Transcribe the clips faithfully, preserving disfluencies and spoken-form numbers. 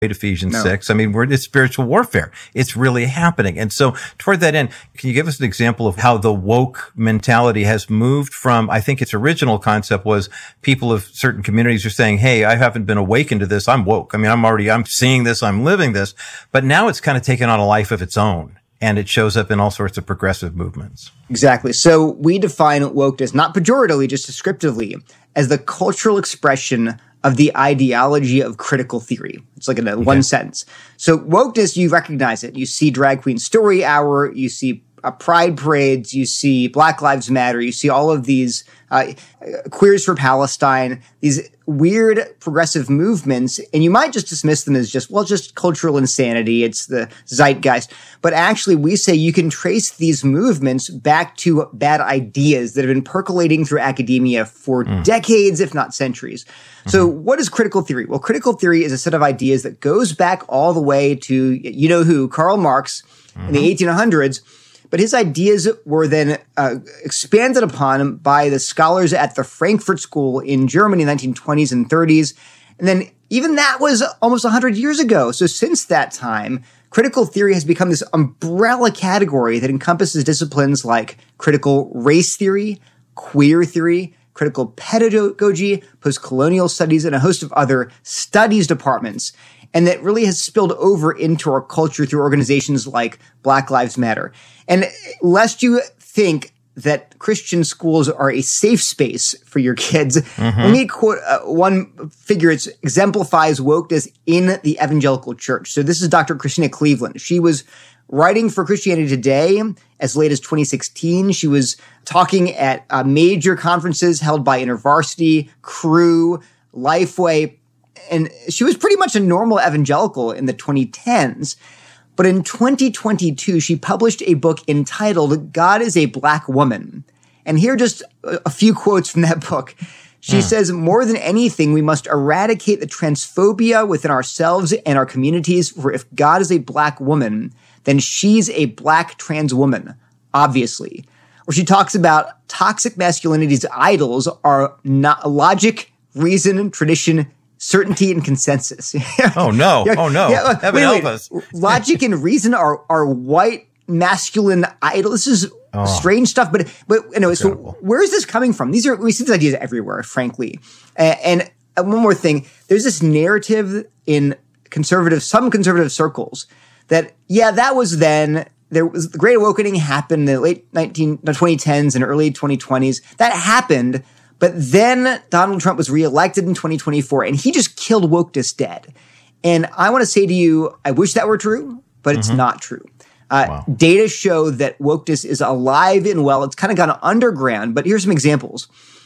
Ephesians no. six. I mean, we're in spiritual warfare. It's really happening. And so toward that end, can you give us an example of how the woke mentality has moved from, I think its original concept was people of certain communities are saying, hey, I haven't been awakened to this. I'm woke. I mean, I'm already, I'm seeing this. I'm living this. But now it's kind of taken on a life of its own. And it shows up in all sorts of progressive movements. Exactly. So we define wokeness, not pejoratively, just descriptively, as the cultural expression of the ideology of critical theory. It's like in a okay. one sentence. So wokeness, you recognize it. You see Drag Queen Story Hour, you see uh, pride parades, you see Black Lives Matter, you see all of these uh, Queers for Palestine, these weird progressive movements, and you might just dismiss them as just, well, just cultural insanity. It's the zeitgeist. But actually, we say you can trace these movements back to bad ideas that have been percolating through academia for mm. decades, if not centuries. Mm-hmm. So what is critical theory? Well, critical theory is a set of ideas that goes back all the way to, you know who, Karl Marx mm-hmm. in the eighteen hundreds. But his ideas were then uh, expanded upon by the scholars at the Frankfurt School in Germany in the nineteen twenties and thirties. And then even that was almost one hundred years ago. So since that time, critical theory has become this umbrella category that encompasses disciplines like critical race theory, queer theory, critical pedagogy, post-colonial studies, and a host of other studies departments. And that really has spilled over into our culture through organizations like Black Lives Matter. And lest you think that Christian schools are a safe space for your kids, mm-hmm. let me quote uh, one figure that exemplifies wokeness in the evangelical church. So this is Doctor Christina Cleveland. She was writing for Christianity Today as late as twenty sixteen. She was talking at uh, major conferences held by InterVarsity, Cru, Lifeway, and she was pretty much a normal evangelical in the twenty tens. But in twenty twenty-two, she published a book entitled God is a Black Woman. And here are just a few quotes from that book. She mm. says, more than anything, we must eradicate the transphobia within ourselves and our communities. For if God is a Black woman, then she's a Black trans woman, obviously. Or she talks about toxic masculinity's idols are not logic, reason, tradition, certainty, and consensus. Oh, no. Yeah, oh, no. Yeah, Heaven help us. Logic and reason are, are white, masculine idols. This is oh, strange stuff. But, but anyway, incredible. So where is this coming from? These are, we see these ideas everywhere, frankly. And, and one more thing. There's this narrative in conservative, some conservative circles that, yeah, that was then. There was the Great Awakening happened in the late nineteen, twenty tens and early twenty twenties. That happened. But then Donald Trump was reelected in twenty twenty-four, and he just killed wokeness dead. And I want to say to you, I wish that were true, but it's mm-hmm. not true. Uh, wow. Data show that wokeness is alive and well. It's kind of gone underground, but here's some examples.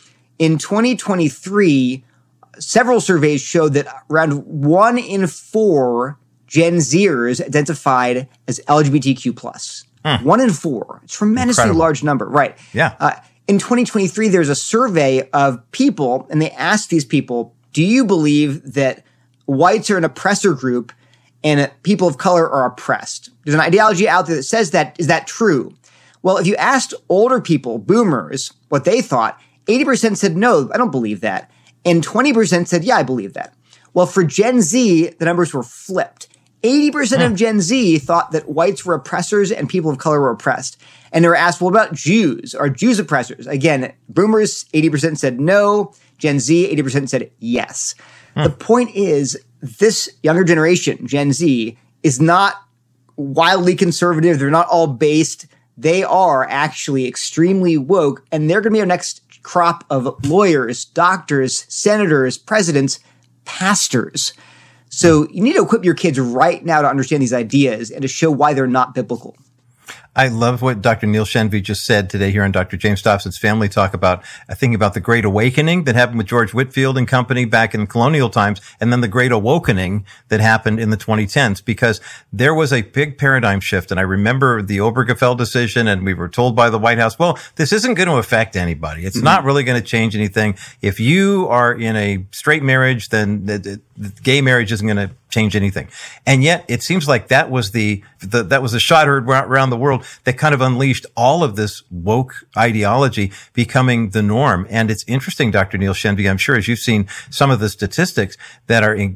In twenty twenty-three, several surveys showed that around one in four Gen Zers identified as L G B T Q plus. Hmm. One in four. A tremendously Incredible. Large number, right? Yeah. Uh, In twenty twenty-three, there's a survey of people, and they asked these people, do you believe that whites are an oppressor group and people of color are oppressed? There's an ideology out there that says that. Is that true? Well, if you asked older people, boomers, what they thought, eighty percent said, no, I don't believe that. And twenty percent said, yeah, I believe that. Well, for Gen Z, the numbers were flipped. eighty percent hmm. of Gen Z thought that whites were oppressors and people of color were oppressed. And they were asked, well, what about Jews? Are Jews oppressors? Again, boomers, eighty percent said no. Gen Z, eighty percent said yes. Hmm. The point is, this younger generation, Gen Z, is not wildly conservative. They're not all based. They are actually extremely woke, and they're going to be our next crop of lawyers, doctors, senators, presidents, pastors. So you need to equip your kids right now to understand these ideas and to show why they're not biblical. I love what Doctor Neil Shenvi just said today here on Doctor James Dobson's Family Talk about, I think about the Great Awakening that happened with George Whitefield and company back in colonial times, and then the Great Awakening that happened in the twenty tens, because there was a big paradigm shift. And I remember the Obergefell decision, and we were told by the White House, well, this isn't going to affect anybody. It's mm-hmm. not really going to change anything. If you are in a straight marriage, then the, the, the gay marriage isn't going to change anything. And yet it seems like that was the, the that was the shot heard around the world that kind of unleashed all of this woke ideology becoming the norm. And it's interesting, Doctor Neil Shenvi, I'm sure as you've seen some of the statistics that are in,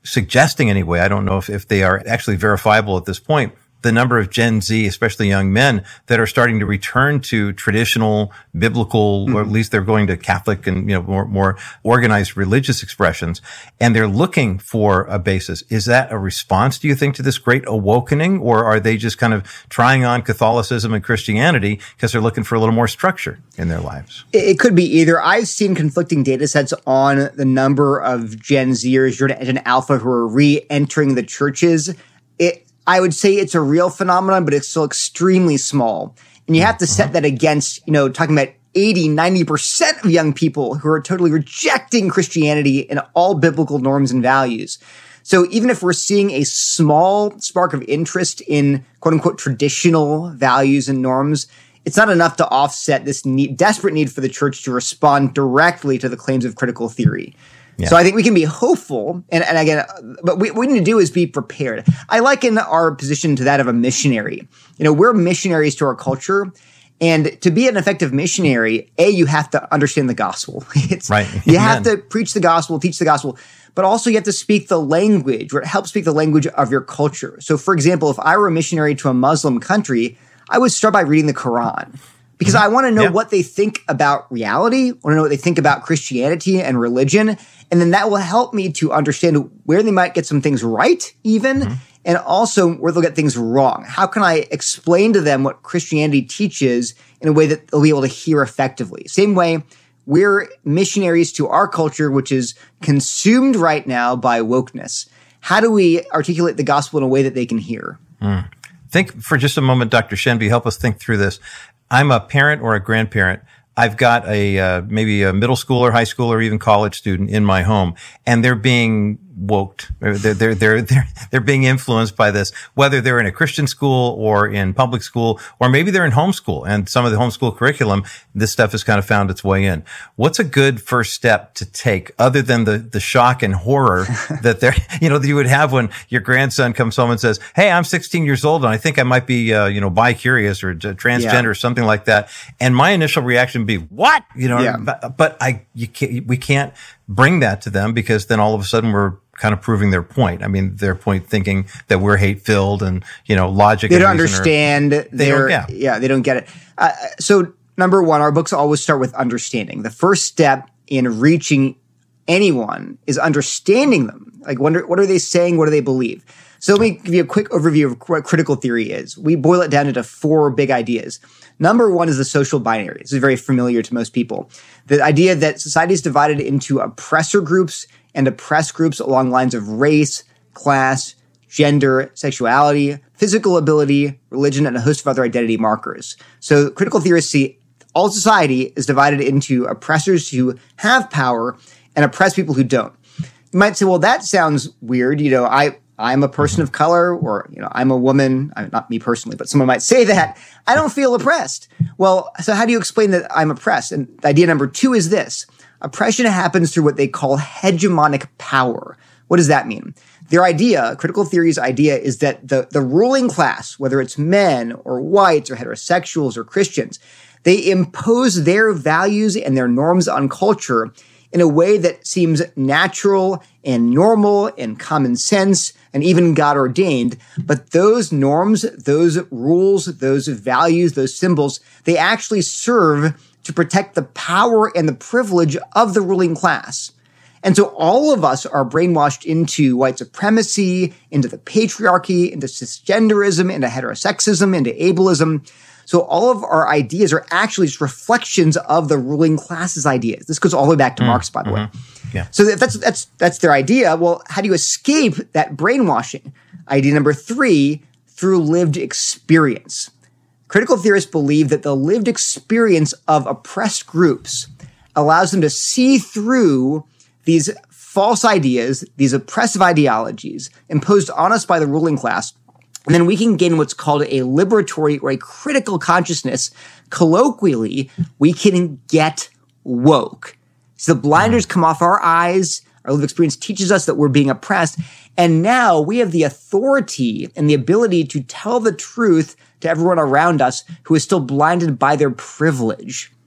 suggesting anyway, I don't know if, if they are actually verifiable at this point, the number of Gen Z, especially young men, that are starting to return to traditional biblical, mm-hmm. or at least they're going to Catholic and, you know, more, more organized religious expressions, and they're looking for a basis. Is that a response, do you think, to this great awakening, or are they just kind of trying on Catholicism and Christianity because they're looking for a little more structure in their lives? It could be either. I've seen conflicting data sets on the number of Gen Zers, Gen Alpha, who are re-entering the churches. It, I would say it's a real phenomenon, but it's still extremely small. And you have to set that against, you know, talking about eighty, ninety percent of young people who are totally rejecting Christianity and all biblical norms and values. So even if we're seeing a small spark of interest in quote unquote traditional values and norms, it's not enough to offset this need, desperate need for the church to respond directly to the claims of critical theory. Yeah. So I think we can be hopeful. And, and again, but what we need to do is be prepared. I liken our position to that of a missionary. You know, we're missionaries to our culture. And to be an effective missionary, A, you have to understand the gospel. It's, right. You have to preach the gospel, teach the gospel, but also you have to speak the language, or help speak the language of your culture. So for example, if I were a missionary to a Muslim country, I would start by reading the Quran. Because I want to know yeah. what they think about reality. I want to know what they think about Christianity and religion. And then that will help me to understand where they might get some things right, even, mm-hmm. and also where they'll get things wrong. How can I explain to them what Christianity teaches in a way that they'll be able to hear effectively? Same way, we're missionaries to our culture, which is consumed right now by wokeness. How do we articulate the gospel in a way that they can hear? Mm. Think for just a moment, Doctor Shenvi, help us think through this. I'm a parent or a grandparent. I've got a uh, maybe a middle school or high school or even college student in my home, and they're being woked. They're they're they're they're they're being influenced by this, whether they're in a Christian school or in public school, or maybe they're in homeschool. And some of the homeschool curriculum, this stuff has kind of found its way in. What's a good first step to take, other than the the shock and horror that they're, you know, that you would have when your grandson comes home and says, "Hey, I'm sixteen years old and I think I might be, uh, you know, bi-curious or transgender yeah. or something like that." And my initial reaction would be, "What?" You know, yeah. but, but I you can't we can't bring that to them, because then all of a sudden we're kind of proving their point. I mean, their point thinking that we're hate-filled and, you know, logic. They don't understand. Are, they don't, yeah. yeah, they don't get it. Uh, so number one, our books always start with understanding. The first step in reaching anyone is understanding them. Like, what are, what are they saying? What do they believe? So let me give you a quick overview of what critical theory is. We boil it down into four big ideas. Number one is the social binary. This is very familiar to most people. The idea that society is divided into oppressor groups and oppressed groups along lines of race, class, gender, sexuality, physical ability, religion, and a host of other identity markers. So critical theorists see all society is divided into oppressors who have power and oppressed people who don't. You might say, well, that sounds weird. You know, I, I'm a person of color, or, you know, I'm a woman. I mean, not me personally, but someone might say that. I don't feel oppressed. Well, so how do you explain that I'm oppressed? And idea number two is this. Oppression happens through what they call hegemonic power. What does that mean? Their idea, critical theory's idea, is that the, the ruling class, whether it's men or whites or heterosexuals or Christians, they impose their values and their norms on culture in a way that seems natural and normal and common sense and even God ordained. But those norms, those rules, those values, those symbols, they actually serve to protect the power and the privilege of the ruling class. And so all of us are brainwashed into white supremacy, into the patriarchy, into cisgenderism, into heterosexism, into ableism. So all of our ideas are actually just reflections of the ruling class's ideas. This goes all the way back to mm, Marx, by the mm-hmm. way. Yeah. So if that's that's that's their idea. Well, how do you escape that brainwashing? Idea number three, through lived experience. Critical theorists believe that the lived experience of oppressed groups allows them to see through these false ideas, these oppressive ideologies imposed on us by the ruling class. And then we can gain what's called a liberatory or a critical consciousness. Colloquially, we can get woke. So the blinders come off our eyes. Our lived experience teaches us that we're being oppressed. And now we have the authority and the ability to tell the truth to everyone around us who is still blinded by their privilege.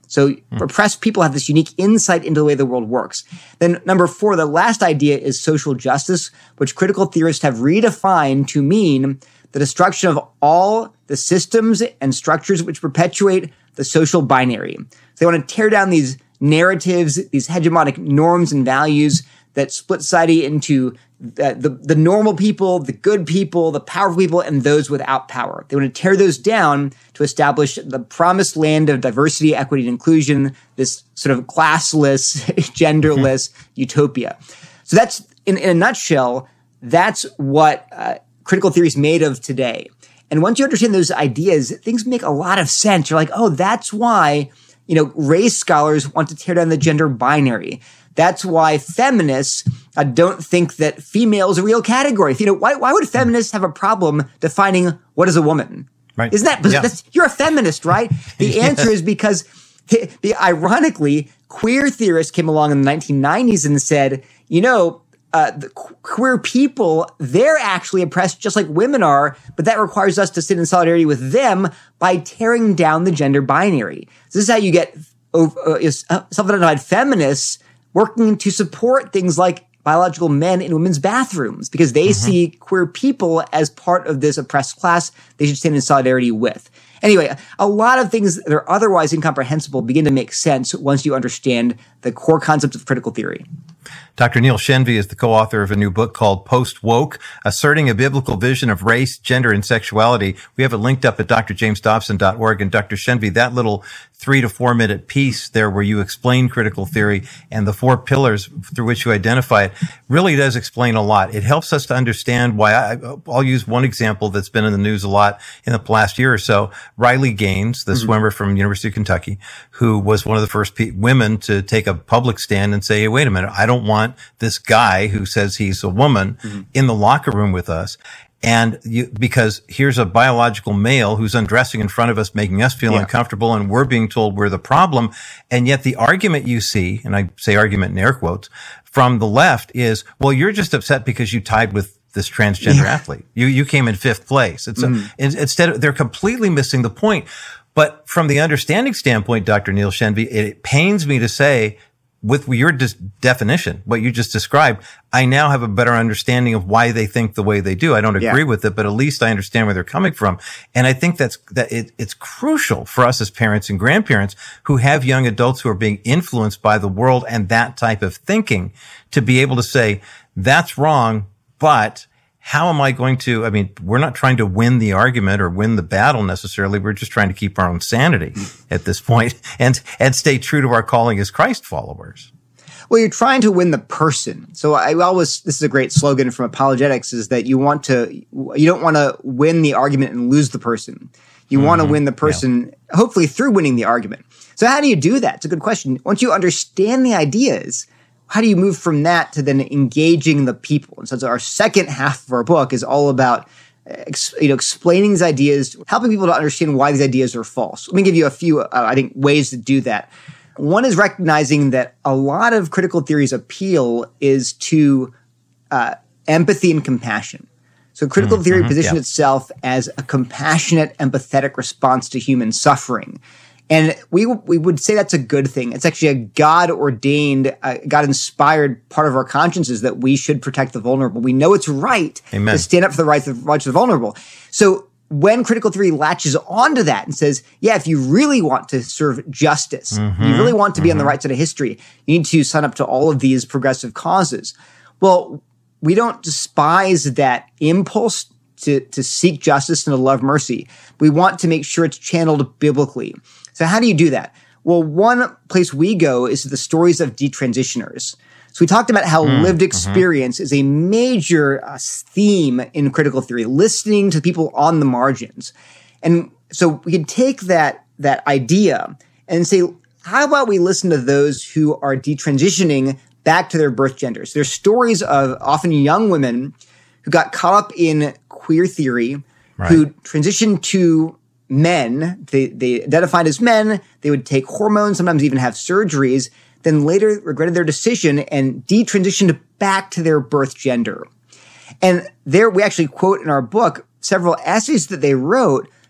So mm. oppressed people have this unique insight into the way the world works. Then number four, the last idea is social justice, which critical theorists have redefined to mean the destruction of all the systems and structures which perpetuate the social binary. So they want to tear down these narratives, these hegemonic norms and values that split society into the, the, the normal people, the good people, the powerful people, and those without power. They want to tear those down to establish the promised land of diversity, equity, and inclusion, this sort of classless, genderless mm-hmm. utopia. So that's, in, in a nutshell, that's what uh, critical theory is made of today. And once you understand those ideas, things make a lot of sense. You're like, oh, that's why, you know, race scholars want to tear down the gender binary. That's why feminists uh, don't think that female is a real category. You know, why, why would feminists have a problem defining what is a woman? Right. Isn't that, yeah. that's, you're a feminist, right? The yes. answer is because, the, the, ironically, queer theorists came along in the nineteen nineties and said, you know, uh, the qu- queer people, they're actually oppressed just like women are, but that requires us to sit in solidarity with them by tearing down the gender binary. So this is how you get uh, self-identified feminists working to support things like biological men in women's bathrooms because they mm-hmm. see queer people as part of this oppressed class they should stand in solidarity with. Anyway, a lot of things that are otherwise incomprehensible begin to make sense once you understand the core concepts of critical theory. Doctor Neil Shenvi is the co-author of a new book called Post-Woke, Asserting a Biblical Vision of Race, Gender, and Sexuality. We have it linked up at d r james dobson dot org. And Doctor Shenvi, that little three to four minute piece there where you explain critical theory and the four pillars through which you identify it really does explain a lot. It helps us to understand why I, I'll use one example that's been in the news a lot in the last year or so. Riley Gaines, the mm-hmm. swimmer from University of Kentucky, who was one of the first pe- women to take a public stand and say, hey, wait a minute, I don't want this guy who says he's a woman mm-hmm. in the locker room with us. And you, because here's a biological male who's undressing in front of us, making us feel yeah. uncomfortable, and we're being told we're the problem. And yet the argument you see, and I say argument in air quotes, from the left is, well, you're just upset because you tied with this transgender yeah. athlete. You, you came in fifth place. It's mm-hmm. a, instead of, they're completely missing the point. But from the understanding standpoint, Doctor Neil Shenvi, it pains me to say, with your dis- definition, what you just described, I now have a better understanding of why they think the way they do. I don't agree yeah. with it, but at least I understand where they're coming from. And I think that's, that it, it's crucial for us as parents and grandparents who have young adults who are being influenced by the world and that type of thinking to be able to say, that's wrong, but how am I going to, I mean, we're not trying to win the argument or win the battle necessarily. We're just trying to keep our own sanity at this point and, and stay true to our calling as Christ followers. Well, you're trying to win the person. So I always, this is a great slogan from apologetics, is that you want to, you don't want to win the argument and lose the person. You mm-hmm. want to win the person, yeah. hopefully through winning the argument. So how do you do that? It's a good question. Once you understand the ideas, how do you move from that to then engaging the people? And so our second half of our book is all about ex, you know, explaining these ideas, helping people to understand why these ideas are false. Let me give you a few, uh, I think, ways to do that. One is recognizing that a lot of critical theory's appeal is to uh, empathy and compassion. So critical mm-hmm, theory positions yeah. itself as a compassionate, empathetic response to human suffering. And we we would say that's a good thing. It's actually a God-ordained, uh, God-inspired part of our consciences that we should protect the vulnerable. We know it's right Amen. to stand up for the rights of, rights of the vulnerable. So when critical theory latches onto that and says, yeah, if you really want to serve justice, mm-hmm, you really want to be mm-hmm. on the right side of history, you need to sign up to all of these progressive causes. Well, we don't despise that impulse to, to seek justice and to love mercy. We want to make sure it's channeled biblically. So how do you do that? Well, one place we go is to the stories of detransitioners. So we talked about how mm, lived experience mm-hmm. is a major uh, theme in critical theory, listening to people on the margins. And so we can take that, that idea and say, how about we listen to those who are detransitioning back to their birth genders? There's stories of often young women who got caught up in queer theory, right. who transitioned to men. They, they identified as men. They would take hormones, sometimes even have surgeries, then later regretted their decision and detransitioned back to their birth gender. And there we actually quote in our book several essays that they wrote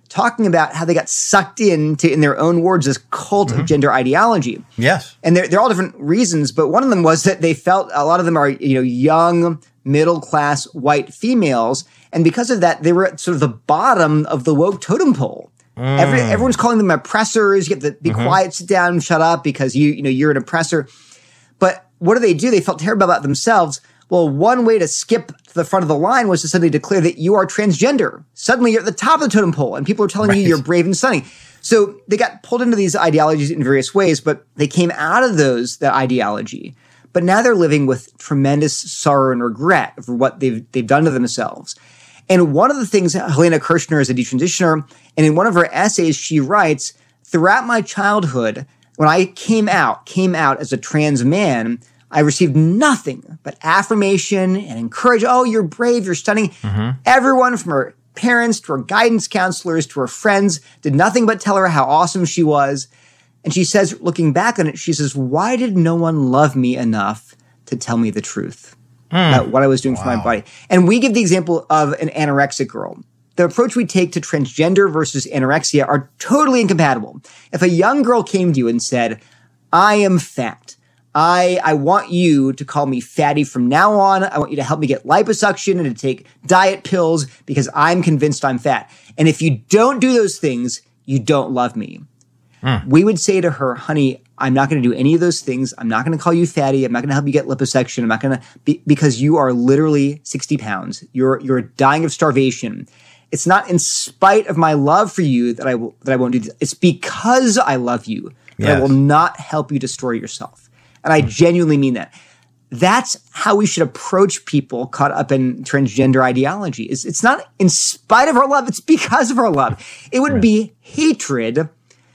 talking about how they got sucked into, in their own words, this cult mm-hmm. of gender ideology. Yes. And they're, they're all different reasons, but one of them was that they felt, a lot of them are, you know, young, middle-class white females, and because of that, they were at sort of the bottom of the woke totem pole. Mm. Every, everyone's calling them oppressors. You have to be mm-hmm. quiet, sit down, shut up because you, you know, you're an oppressor. But what do they do? They felt terrible about themselves. Well, one way to skip to the front of the line was to suddenly declare that you are transgender. Suddenly you're at the top of the totem pole and people are telling right. you you're brave and stunning. So they got pulled into these ideologies in various ways, but they came out of those, that ideology. But now they're living with tremendous sorrow and regret for what they've, they've done to themselves. And one of the things, Helena Kirchner is a detransitioner, and in one of her essays, she writes, throughout my childhood, when I came out, came out as a trans man, I received nothing but affirmation and encouragement. Oh, you're brave, you're stunning. Mm-hmm. Everyone from her parents to her guidance counselors to her friends did nothing but tell her how awesome she was. And she says, looking back on it, she says, why did no one love me enough to tell me the truth mm. about what I was doing wow. for my body? And we give the example of an anorexic girl. The approach we take to transgender versus anorexia are totally incompatible. If a young girl came to you and said, I am fat, I, I want you to call me fatty from now on. I want you to help me get liposuction and to take diet pills because I'm convinced I'm fat. And if you don't do those things, you don't love me. Mm. We would say to her, honey, I'm not going to do any of those things. I'm not going to call you fatty. I'm not going to help you get liposuction. I'm not going to be, because you are literally sixty pounds. You're, you're dying of starvation. It's not in spite of my love for you that I will, that I won't do this. It's because I love you that yes. I will not help you destroy yourself. And I genuinely mean that. That's how we should approach people caught up in transgender ideology. It's, it's not in spite of our love. It's because of our love. It would right. be hatred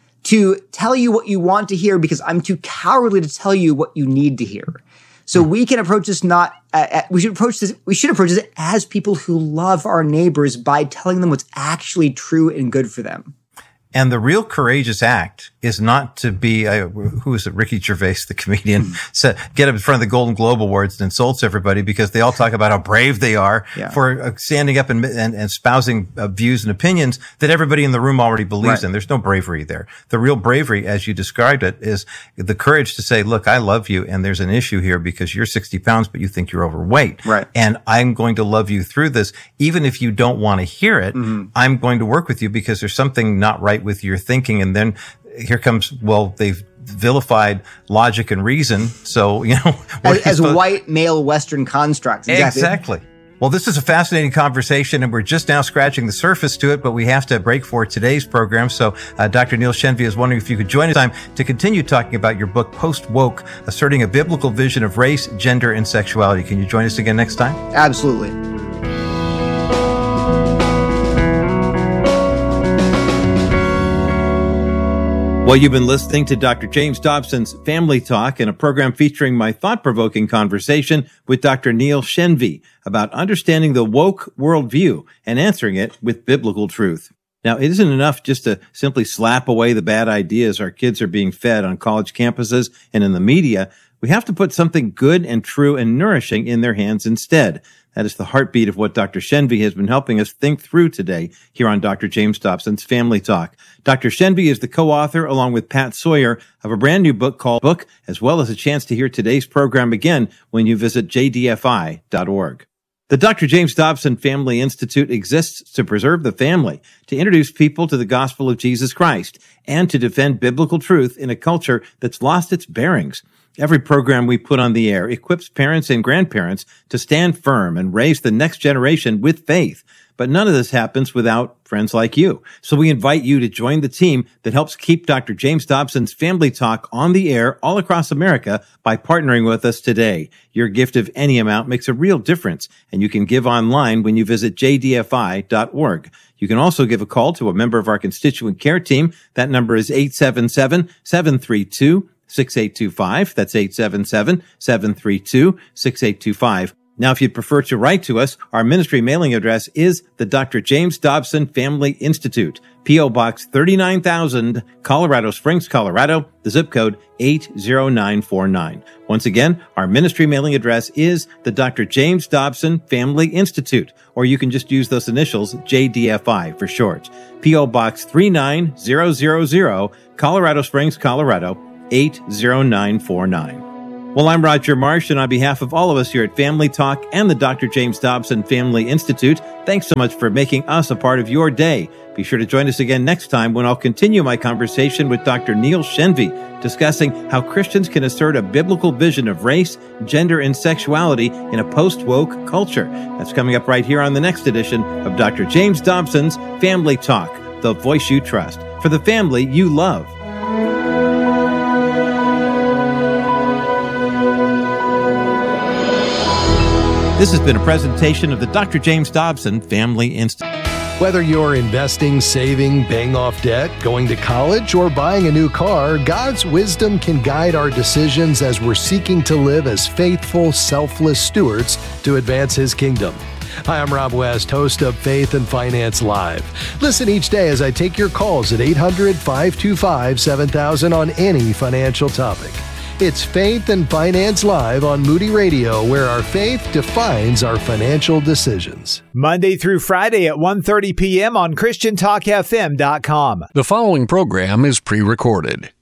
to tell you what you want to hear because I'm too cowardly to tell you what you need to hear. So we can approach this not, uh, we should approach this, we should approach this as people who love our neighbors by telling them what's actually true and good for them. And the real courageous act is not to be, uh, who is it, Ricky Gervais, the comedian, mm. said, get up in front of the Golden Globe Awards and insults everybody because they all talk about how brave they are yeah. for uh, standing up and, and, and espousing uh, views and opinions that everybody in the room already believes right. in. There's no bravery there. The real bravery, as you described it, is the courage to say, look, I love you and there's an issue here because you're sixty pounds, but you think you're overweight. Right. And I'm going to love you through this. Even if you don't want to hear it, mm-hmm. I'm going to work with you because there's something not right with your thinking. And then here comes, well, they've vilified logic and reason. So, you know, as, as white male Western constructs. Exactly. exactly. Well, this is a fascinating conversation, and we're just now scratching the surface to it, but we have to break for today's program. So uh, Doctor Neil Shenvi is wondering if you could join us time to continue talking about your book, Post-Woke, Asserting a Biblical Vision of Race, Gender, and Sexuality. Can you join us again next time? Absolutely. Well, you've been listening to Doctor James Dobson's Family Talk, in a program featuring my thought-provoking conversation with Doctor Neil Shenvi about understanding the woke worldview and answering it with biblical truth. Now, it isn't enough just to simply slap away the bad ideas our kids are being fed on college campuses and in the media. We have to put something good and true and nourishing in their hands instead. That is the heartbeat of what Doctor Shenvi has been helping us think through today here on Doctor James Dobson's Family Talk. Doctor Shenvi is the co-author, along with Pat Sawyer, of a brand new book called Book, as well as a chance to hear today's program again when you visit j d f i dot org. The Doctor James Dobson Family Institute exists to preserve the family, to introduce people to the gospel of Jesus Christ, and to defend biblical truth in a culture that's lost its bearings. Every program we put on the air equips parents and grandparents to stand firm and raise the next generation with faith. But none of this happens without friends like you. So we invite you to join the team that helps keep Doctor James Dobson's Family Talk on the air all across America by partnering with us today. Your gift of any amount makes a real difference, and you can give online when you visit j d f i dot org. You can also give a call to a member of our constituent care team. That number is eight seven seven, seven three two, six eight two five. That's eight seven seven, seven three two, six eight two five. Now, if you'd prefer to write to us, our ministry mailing address is the Doctor James Dobson Family Institute, P O. Box thirty-nine thousand, Colorado Springs, Colorado, the zip code eight zero nine four nine. Once again, our ministry mailing address is the Doctor James Dobson Family Institute, or you can just use those initials, J D F I for short. P O. Box three nine zero zero zero, Colorado Springs, Colorado, eight zero nine four nine. Well, I'm Roger Marsh, and on behalf of all of us here at Family Talk and the Doctor James Dobson Family Institute, thanks so much for making us a part of your day. Be sure to join us again next time when I'll continue my conversation with Doctor Neil Shenvi, discussing how Christians can assert a biblical vision of race, gender, and sexuality in a post-woke culture. That's coming up right here on the next edition of Doctor James Dobson's Family Talk, the voice you trust, for the family you love. This has been a presentation of the Doctor James Dobson Family Institute. Whether you're investing, saving, paying off debt, going to college, or buying a new car, God's wisdom can guide our decisions as we're seeking to live as faithful, selfless stewards to advance His kingdom. Hi, I'm Rob West, host of Faith and Finance Live. Listen each day as I take your calls at eight hundred, five two five, seven thousand on any financial topic. It's Faith and Finance Live on Moody Radio, where our faith defines our financial decisions. Monday through Friday at one thirty p.m. on Christian Talk F M dot com. The following program is pre-recorded.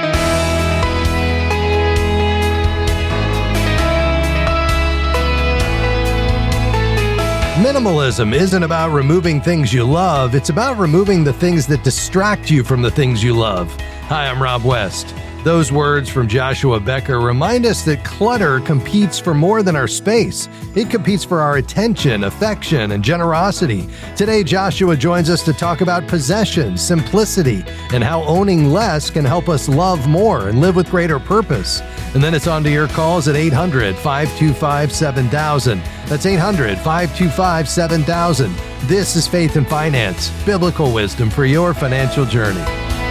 Minimalism isn't about removing things you love. It's about removing the things that distract you from the things you love. Hi, I'm Rob West. Those words from Joshua Becker remind us that clutter competes for more than our space. It competes for our attention, affection, and generosity. Today, Joshua joins us to talk about possessions, simplicity, and how owning less can help us love more and live with greater purpose. And then it's on to your calls at eight hundred, five two five, seven thousand. That's eight hundred, five two five, seven thousand. This is Faith and Finance, biblical wisdom for your financial journey.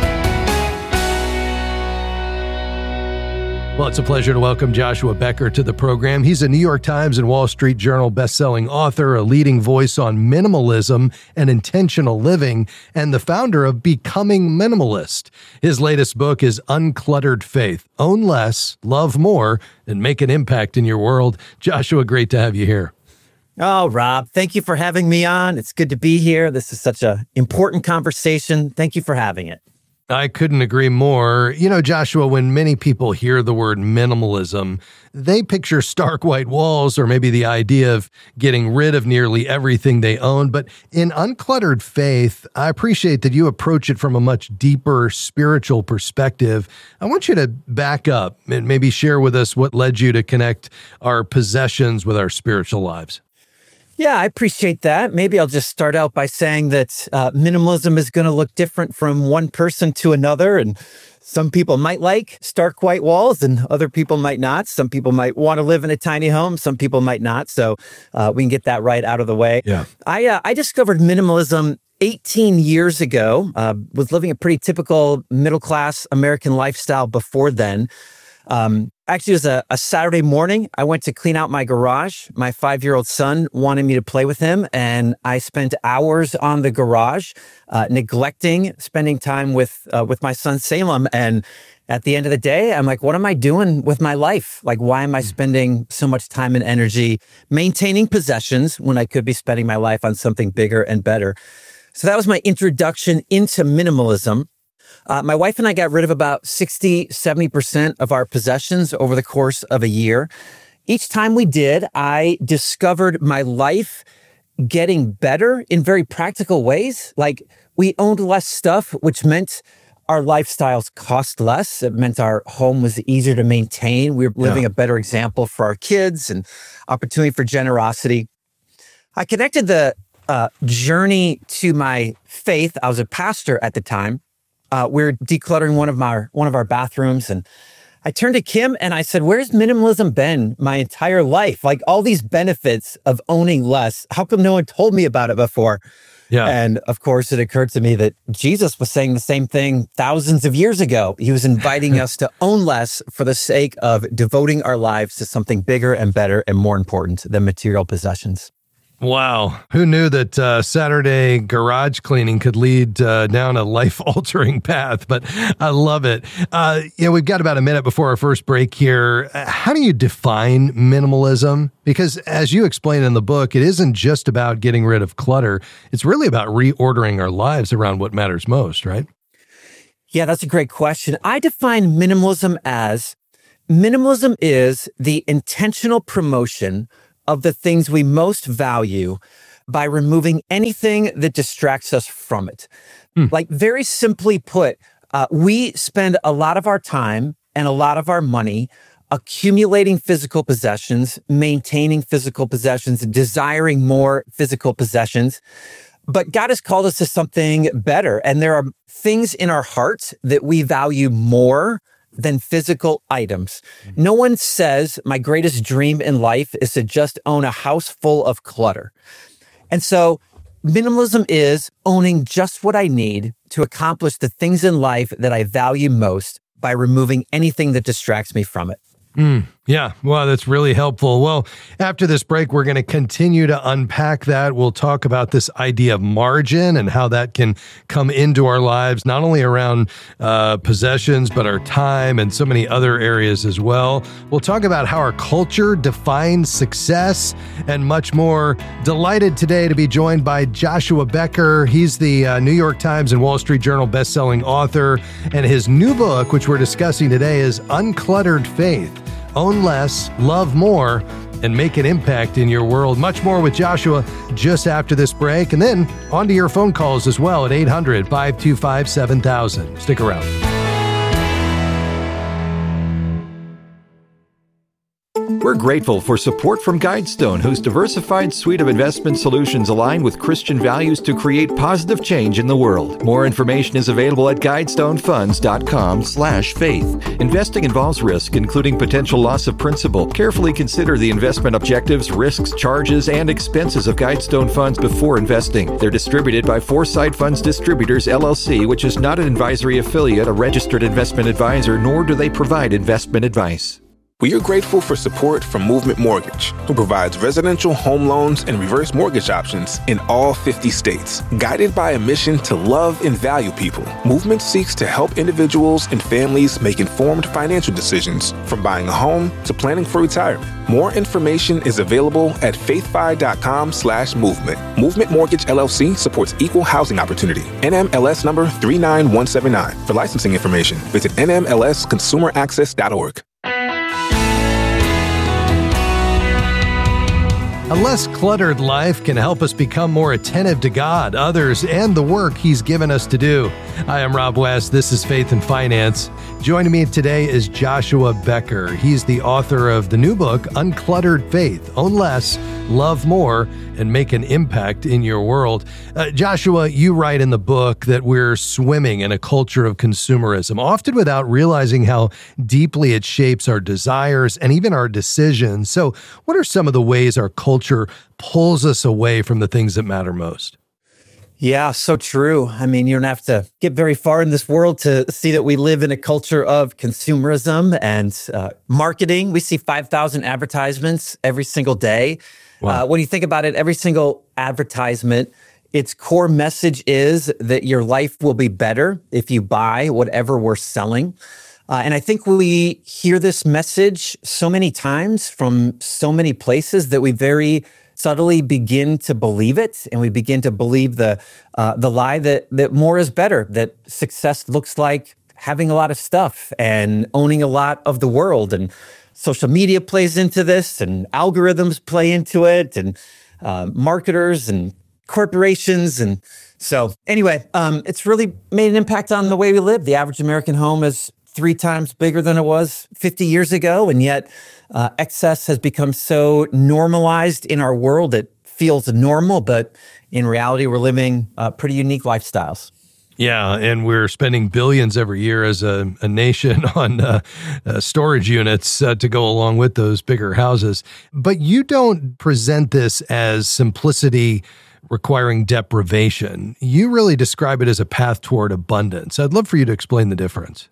Well, it's a pleasure to welcome Joshua Becker to the program. He's a New York Times and Wall Street Journal bestselling author, a leading voice on minimalism and intentional living, and the founder of Becoming Minimalist. His latest book is Uncluttered Faith: Own Less, Love More, and Make an Impact in Your World. Joshua, great to have you here. Oh, Rob, thank you for having me on. It's good to be here. This is such an important conversation. Thank you for having it. I couldn't agree more. You know, Joshua, when many people hear the word minimalism, they picture stark white walls or maybe the idea of getting rid of nearly everything they own. But in Uncluttered Faith, I appreciate that you approach it from a much deeper spiritual perspective. I want you to back up and maybe share with us what led you to connect our possessions with our spiritual lives. Yeah, I appreciate that. Maybe I'll just start out by saying that uh, minimalism is going to look different from one person to another. And some people might like stark white walls and other people might not. Some people might want to live in a tiny home. Some people might not. So uh, we can get that right out of the way. Yeah. I, uh, I discovered minimalism eighteen years ago. Uh, was living a pretty typical middle-class American lifestyle before then. Um, actually, it was a, a Saturday morning. I went to clean out my garage. My five-year-old son wanted me to play with him, and I spent hours on the garage, uh, neglecting spending time with uh, with my son Salem. And at the end of the day, I'm like, what am I doing with my life? Like, why am I spending so much time and energy maintaining possessions when I could be spending my life on something bigger and better? So that was my introduction into minimalism. Uh, my wife and I got rid of about sixty, seventy percent of our possessions over the course of a year. Each time we did, I discovered my life getting better in very practical ways. Like, we owned less stuff, which meant our lifestyles cost less. It meant our home was easier to maintain. We were living Yeah. a better example for our kids and opportunity for generosity. I connected the uh, journey to my faith. I was a pastor at the time. Uh, we we're decluttering one of our one of our bathrooms, and I turned to Kim and I said, where's minimalism been my entire life? Like all these benefits of owning less. How come no one told me about it before? Yeah. And of course, it occurred to me that Jesus was saying the same thing thousands of years ago. He was inviting us to own less for the sake of devoting our lives to something bigger and better and more important than material possessions. Wow. Who knew that uh, Saturday garage cleaning could lead uh, down a life-altering path? But I love it. Uh, yeah, we've got about a minute before our first break here. Uh, How do you define minimalism? Because as you explain in the book, it isn't just about getting rid of clutter. It's really about reordering our lives around what matters most, right? Yeah, that's a great question. I define minimalism as minimalism is the intentional promotion of the things we most value by removing anything that distracts us from it. Hmm. Like very simply put, uh, we spend a lot of our time and a lot of our money accumulating physical possessions, maintaining physical possessions, desiring more physical possessions. But God has called us to something better. And there are things in our hearts that we value more than physical items. No one says my greatest dream in life is to just own a house full of clutter. And so minimalism is owning just what I need to accomplish the things in life that I value most by removing anything that distracts me from it. Mm, yeah, well, that's really helpful. Well, after this break, we're going to continue to unpack that. We'll talk about this idea of margin and how that can come into our lives, not only around uh, possessions, but our time and so many other areas as well. We'll talk about how our culture defines success and much more. Delighted today to be joined by Joshua Becker. He's the uh, New York Times and Wall Street Journal bestselling author, and his new book, which we're discussing today, is Uncluttered Faith. Own less, love more, and make an impact in your world. Much more with Joshua just after this break. And then on to your phone calls as well at eight hundred, five two five, seven thousand. Stick around. We're grateful for support from Guidestone, whose diversified suite of investment solutions align with Christian values to create positive change in the world. More information is available at guidestonefunds.com slash faith. Investing involves risk, including potential loss of principal. Carefully consider the investment objectives, risks, charges, and expenses of Guidestone Funds before investing. They're distributed by Foresight Funds Distributors, L L C, which is not an advisory affiliate, a registered investment advisor, nor do they provide investment advice. We are grateful for support from Movement Mortgage, who provides residential home loans and reverse mortgage options in all fifty states. Guided by a mission to love and value people, Movement seeks to help individuals and families make informed financial decisions, from buying a home to planning for retirement. More information is available at faithfi.com slash movement. Movement Mortgage L L C supports equal housing opportunity. N M L S number three nine one seven nine. For licensing information, visit N M L S consumer access dot org. A less cluttered life can help us become more attentive to God, others, and the work He's given us to do. Hi, I'm Rob West. This is Faith and Finance. Joining me today is Joshua Becker. He's the author of the new book, Uncluttered Faith. Own less, love more, and make an impact in your world. Uh, Joshua, you write in the book that we're swimming in a culture of consumerism, often without realizing how deeply it shapes our desires and even our decisions. So what are some of the ways our culture pulls us away from the things that matter most? Yeah, so true. I mean, you don't have to get very far in this world to see that we live in a culture of consumerism and uh, marketing. We see five thousand advertisements every single day. Wow. Uh, when you think about it, every single advertisement, its core message is that your life will be better if you buy whatever we're selling. Uh, and I think we hear this message so many times from so many places that we very subtly begin to believe it, and we begin to believe the uh, the lie that that more is better, that success looks like having a lot of stuff and owning a lot of the world. And social media plays into this, and algorithms play into it, and uh, marketers and corporations. And so anyway, um, it's really made an impact on the way we live. The average American home is three times bigger than it was fifty years ago, and yet Uh, excess has become so normalized in our world. It feels normal, but in reality, we're living uh, pretty unique lifestyles. Yeah, and we're spending billions every year as a, a nation on uh, uh, storage units uh, to go along with those bigger houses. But you don't present this as simplicity requiring deprivation. You really describe it as a path toward abundance. I'd love for you to explain the difference.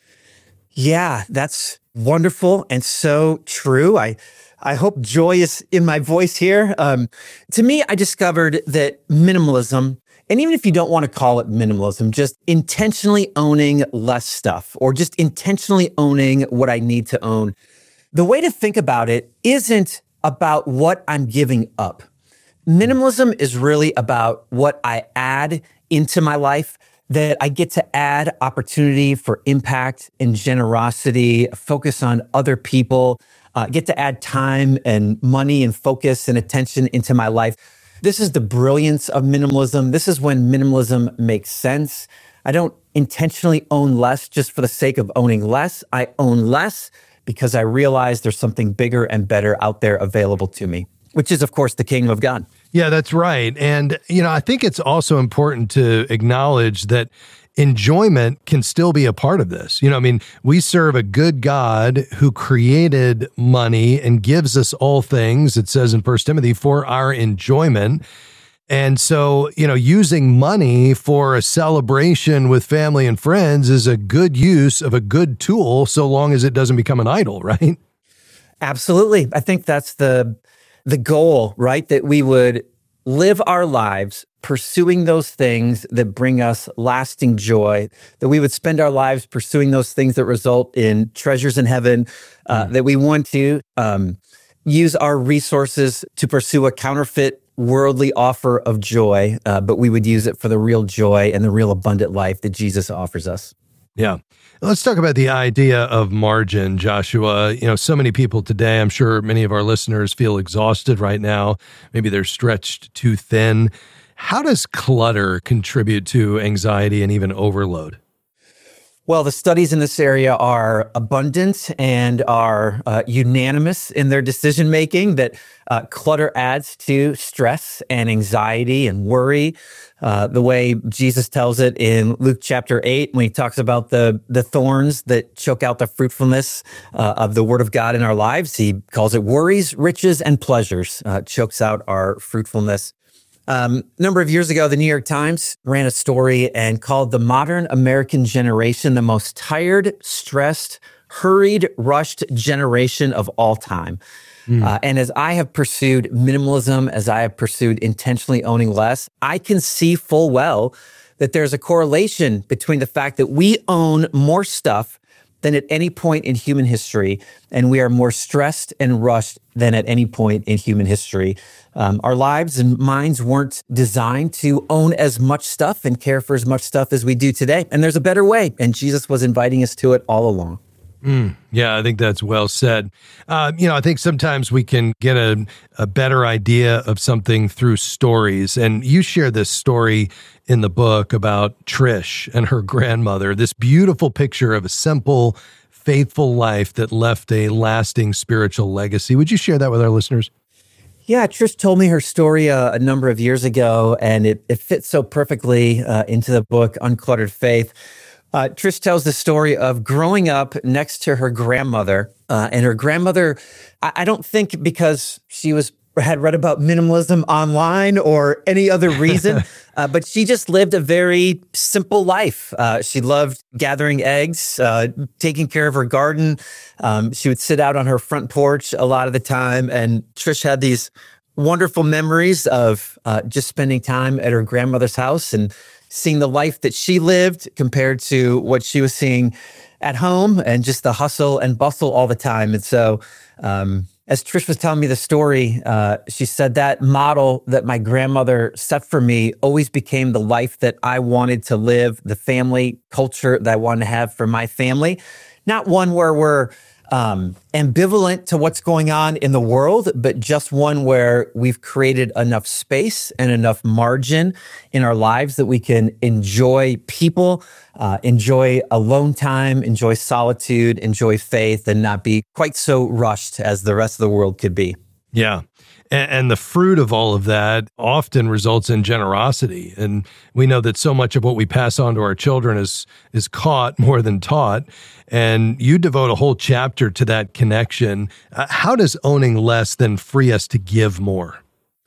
Yeah, that's wonderful and so true. I I hope joy is in my voice here. Um, to me, I discovered that minimalism, and even if you don't want to call it minimalism, just intentionally owning less stuff or just intentionally owning what I need to own. The way to think about it isn't about what I'm giving up. Minimalism is really about what I add into my life, that I get to add opportunity for impact and generosity, focus on other people, uh, get to add time and money and focus and attention into my life. This is the brilliance of minimalism. This is when minimalism makes sense. I don't intentionally own less just for the sake of owning less. I own less because I realize there's something bigger and better out there available to me, which is, of course, the kingdom of God. Yeah, that's right. And, you know, I think it's also important to acknowledge that enjoyment can still be a part of this. You know, I mean, we serve a good God who created money and gives us all things, it says in First Timothy, for our enjoyment. And so, you know, using money for a celebration with family and friends is a good use of a good tool, so long as it doesn't become an idol, right? Absolutely. I think that's the the goal, right? That we would live our lives pursuing those things that bring us lasting joy, that we would spend our lives pursuing those things that result in treasures in heaven, uh, mm. that we want to um, use our resources to pursue a counterfeit worldly offer of joy, uh, but we would use it for the real joy and the real abundant life that Jesus offers us. Yeah. Let's talk about the idea of margin, Joshua. You know, so many people today, I'm sure many of our listeners feel exhausted right now. Maybe they're stretched too thin. How does clutter contribute to anxiety and even overload? Well, the studies in this area are abundant and are uh, unanimous in their decision-making that uh, clutter adds to stress and anxiety and worry. Uh, the way Jesus tells it in Luke chapter eight, when he talks about the, the thorns that choke out the fruitfulness uh, of the word of God in our lives, he calls it worries, riches, and pleasures, uh, chokes out our fruitfulness. Um, a number of years ago, the New York Times ran a story and called the modern American generation the most tired, stressed, hurried, rushed generation of all time. Mm. Uh, and as I have pursued minimalism, as I have pursued intentionally owning less, I can see full well that there's a correlation between the fact that we own more stuff than at any point in human history, and we are more stressed and rushed than at any point in human history. Um, our lives and minds weren't designed to own as much stuff and care for as much stuff as we do today. And there's a better way, and Jesus was inviting us to it all along. Mm, yeah, I think that's well said. Uh, you know, I think sometimes we can get a, a better idea of something through stories. And you share this story in the book about Trish and her grandmother, this beautiful picture of a simple, faithful life that left a lasting spiritual legacy. Would you share that with our listeners? Yeah, Trish told me her story uh, a number of years ago, and it, it fits so perfectly uh, into the book, Uncluttered Faith. Uh, Trish tells the story of growing up next to her grandmother, uh, and her grandmother, I, I don't think because she was had read about minimalism online or any other reason, uh, but she just lived a very simple life. Uh, she loved gathering eggs, uh, taking care of her garden. Um, she would sit out on her front porch a lot of the time, and Trish had these wonderful memories of uh, just spending time at her grandmother's house and seeing the life that she lived compared to what she was seeing at home and just the hustle and bustle all the time. And so um, as Trish was telling me the story, uh, she said that model that my grandmother set for me always became the life that I wanted to live, the family culture that I wanted to have for my family. Not one where we're Um, ambivalent to what's going on in the world, but just one where we've created enough space and enough margin in our lives that we can enjoy people, uh, enjoy alone time, enjoy solitude, enjoy faith, and not be quite so rushed as the rest of the world could be. Yeah. And, and the fruit of all of that often results in generosity. And we know that so much of what we pass on to our children is, is caught more than taught. And you devote a whole chapter to that connection. Uh, how does owning less then free us to give more?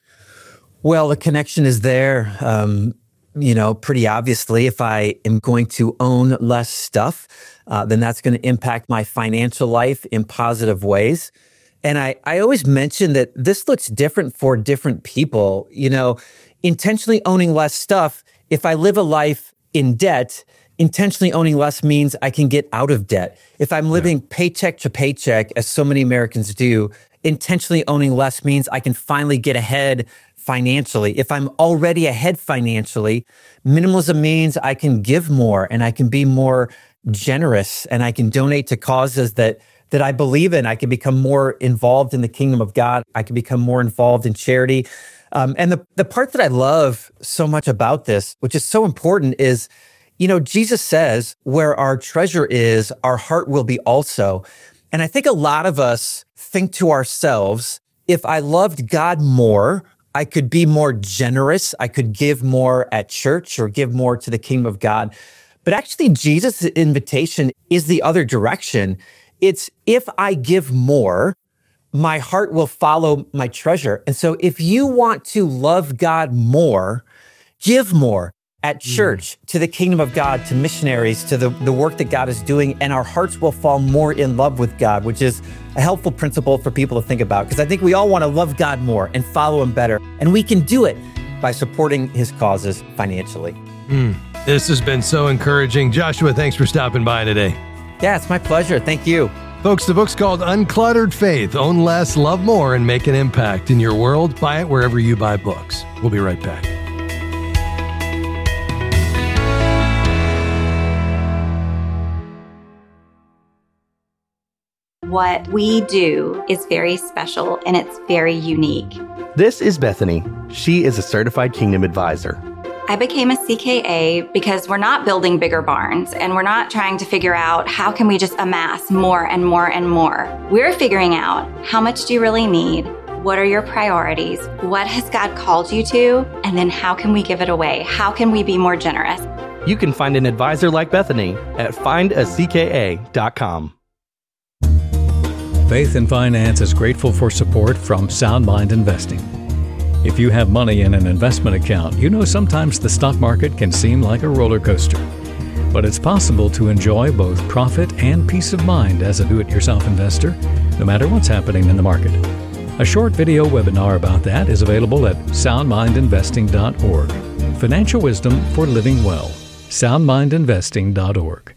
Well, the connection is there, um, you know, pretty obviously. If I am going to own less stuff, uh, then that's going to impact my financial life in positive ways. And I, I always mention that this looks different for different people. You know, intentionally owning less stuff, if I live a life in debt, intentionally owning less means I can get out of debt. If I'm living yeah. paycheck to paycheck, as so many Americans do, intentionally owning less means I can finally get ahead financially. If I'm already ahead financially, minimalism means I can give more and I can be more generous and I can donate to causes that that I believe in. I can become more involved in the kingdom of God. I can become more involved in charity. Um, and the, the part that I love so much about this, which is so important, is, you know, Jesus says, where our treasure is, our heart will be also. And I think a lot of us think to ourselves, if I loved God more, I could be more generous. I could give more at church or give more to the kingdom of God. But actually, Jesus' invitation is the other direction. It's if I give more, my heart will follow my treasure. And so if you want to love God more, give more at church, mm. to the kingdom of God, to missionaries, to the, the work that God is doing, and our hearts will fall more in love with God, which is a helpful principle for people to think about, because I think we all want to love God more and follow him better. And we can do it by supporting his causes financially. Mm. This has been so encouraging. Joshua, thanks for stopping by today. Yeah, it's my pleasure. Thank you. Folks, the book's called Uncluttered Faith. Own less, love more, and make an impact in your world. Buy it wherever you buy books. We'll be right back. What we do is very special and it's very unique. This is Bethany. She is a certified Kingdom advisor. I became a C K A because we're not building bigger barns and we're not trying to figure out how can we just amass more and more and more. We're figuring out how much do you really need? What are your priorities? What has God called you to? And then how can we give it away? How can we be more generous? You can find an advisor like Bethany at find a c k a dot com. Faith and Finance is grateful for support from Sound Mind Investing. If you have money in an investment account, you know sometimes the stock market can seem like a roller coaster. But it's possible to enjoy both profit and peace of mind as a do-it-yourself investor, no matter what's happening in the market. A short video webinar about that is available at sound mind investing dot org. Financial wisdom for living well. sound mind investing dot org.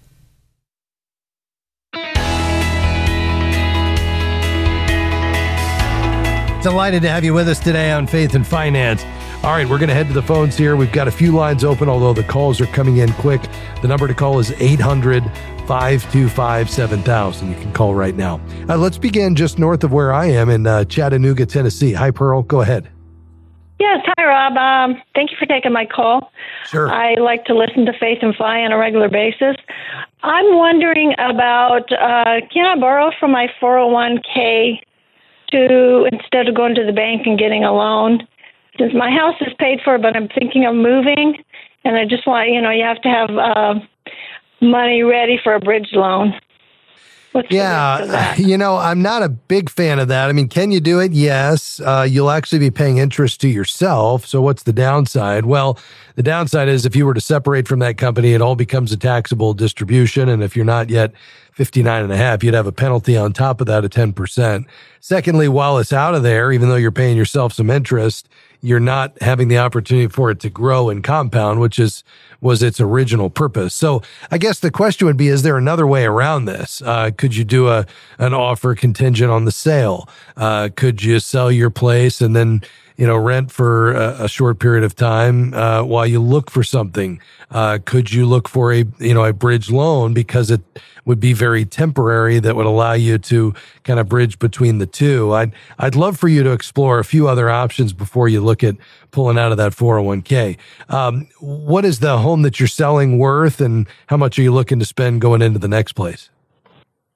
Delighted to have you with us today on Faith and Finance. All right, we're going to head to the phones here. We've got a few lines open, although the calls are coming in quick. The number to call is eight hundred, five two five, seven thousand. You can call right now. Uh, let's begin just north of where I am in uh, Chattanooga, Tennessee. Hi, Pearl. Go ahead. Yes. Hi, Rob. Um, thank you for taking my call. Sure. I like to listen to Faith and Fi on a regular basis. I'm wondering about, uh, can I borrow from my four oh one k to, instead of going to the bank and getting a loan? Since my house is paid for, but I'm thinking of moving, and I just want, you know, you have to have uh, money ready for a bridge loan. What's yeah, you know, I'm not a big fan of that. I mean, can you do it? Yes. Uh, you'll actually be paying interest to yourself. So what's the downside? Well, the downside is if you were to separate from that company, it all becomes a taxable distribution. And if you're not yet fifty-nine and a half, you'd have a penalty on top of that of ten percent. Secondly, while it's out of there, even though you're paying yourself some interest, you're not having the opportunity for it to grow and compound, which is was its original purpose. So I guess the question would be, is there another way around this? Uh, could you do a an offer contingent on the sale? Uh, could you sell your place and then, you know, rent for a, a short period of time uh, while you look for something? Uh, could you look for a, you know, a bridge loan because it would be very temporary that would allow you to kind of bridge between the two? I'd, I'd love for you to explore a few other options before you look at pulling out of that four oh one k. Um, what is the home that you're selling worth and how much are you looking to spend going into the next place?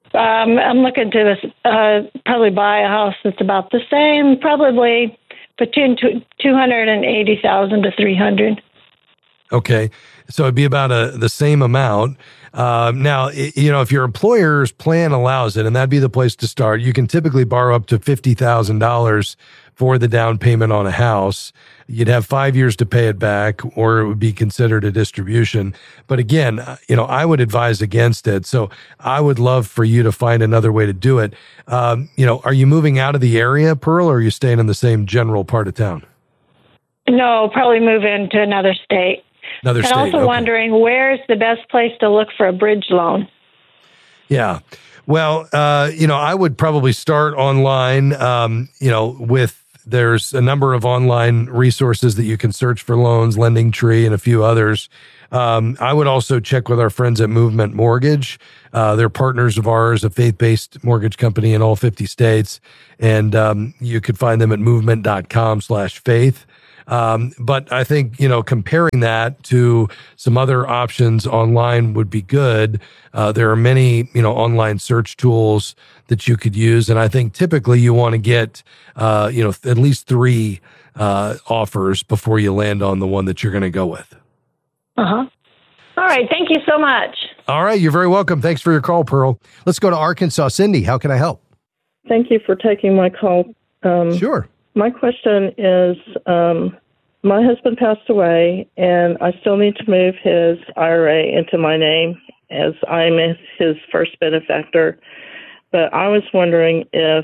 Um, I'm looking to uh, probably buy a house that's about the same, probably between two hundred eighty thousand to three hundred. Okay, so it'd be about a, the same amount. Uh, now, it, you know, if your employer's plan allows it, and that'd be the place to start, you can typically borrow up to fifty thousand dollars for the down payment on a house. You'd have five years to pay it back, or it would be considered a distribution. But again, you know, I would advise against it. So I would love for you to find another way to do it. Um, you know, are you moving out of the area, Pearl, or are you staying in the same general part of town? No, probably move into another state. Another and state. also okay. wondering, where's the best place to look for a bridge loan? Yeah. Well, uh, you know, I would probably start online, um, you know, with there's a number of online resources that you can search for loans, Lending Tree, and a few others. Um, I would also check with our friends at Movement Mortgage. Uh, they're partners of ours, a faith-based mortgage company in all fifty states. And um, you could find them at movement.com slash faith. Um, but I think, you know, comparing that to some other options online would be good. Uh, there are many, you know, online search tools that you could use. And I think typically you want to get, uh, you know, at least three uh, offers before you land on the one that you're going to go with. Uh-huh. All right. Thank you so much. All right. You're very welcome. Thanks for your call, Pearl. Let's go to Arkansas. Cindy, how can I help? Thank you for taking my call. Um, sure. My question is, um, my husband passed away, and I still need to move his I R A into my name as I'm his first benefactor. But I was wondering if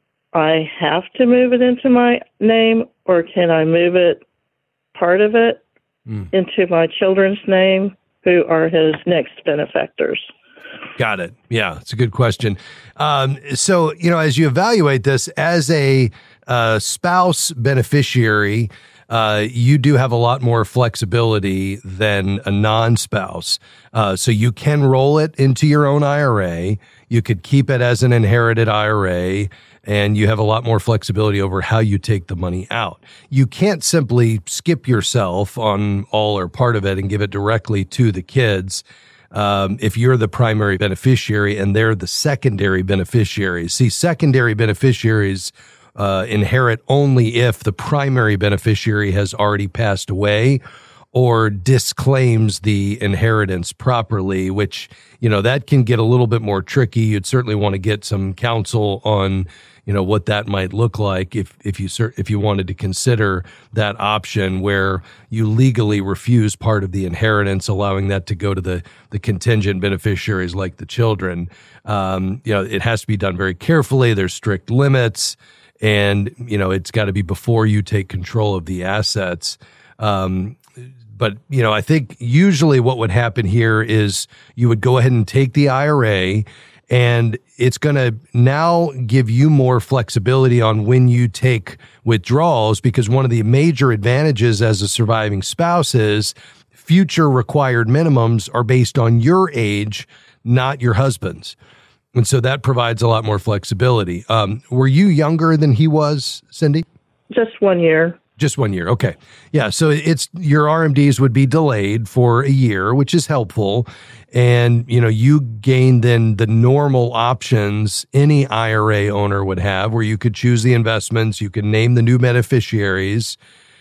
I have to move it into my name, or can I move it, part of it, mm. into my children's name, who are his next benefactors? Got it. Yeah, it's a good question. Um, so, you know, as you evaluate this as a uh, spouse beneficiary, uh, you do have a lot more flexibility than a non-spouse. Uh, so you can roll it into your own I R A. You could keep it as an inherited I R A, and you have a lot more flexibility over how you take the money out. You can't simply skip yourself on all or part of it and give it directly to the kids. Um, if you're the primary beneficiary and they're the secondary beneficiaries. See, secondary beneficiaries uh, inherit only if the primary beneficiary has already passed away or disclaims the inheritance properly, which, you know, that can get a little bit more tricky. You'd certainly want to get some counsel on, you know, what that might look like if, if you, if you wanted to consider that option where you legally refuse part of the inheritance, allowing that to go to the, the contingent beneficiaries like the children. Um, you know, it has to be done very carefully. There's strict limits, and, you know, it's got to be before you take control of the assets. Um, But, you know, I think usually what would happen here is you would go ahead and take the I R A, and it's going to now give you more flexibility on when you take withdrawals, because one of the major advantages as a surviving spouse is future required minimums are based on your age, not your husband's. And so that provides a lot more flexibility. Um, were you younger than he was, Cindy? Just one year. Just one year. Okay. Yeah. So it's your R M Ds would be delayed for a year, which is helpful. And, you know, you gain then the normal options any I R A owner would have, where you could choose the investments, you could name the new beneficiaries,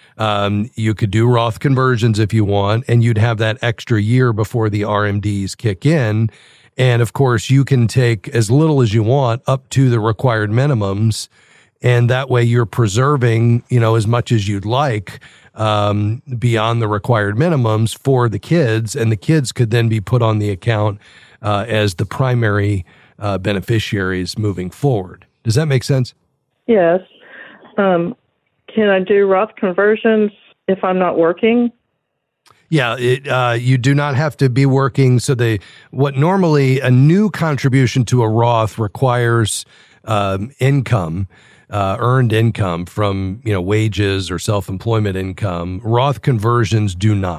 um, you could do Roth conversions if you want, and you'd have that extra year before the R M Ds kick in. And of course, you can take as little as you want up to the required minimums. And that way you're preserving, you know, as much as you'd like, um, beyond the required minimums for the kids. And the kids could then be put on the account, uh, as the primary, uh, beneficiaries moving forward. Does that make sense? Yes. Um, can I do Roth conversions if I'm not working? Yeah, it, uh, you do not have to be working. So they, what normally a new contribution to a Roth requires, um, income. Uh, earned income from, you know, wages or self-employment income. Roth conversions do not.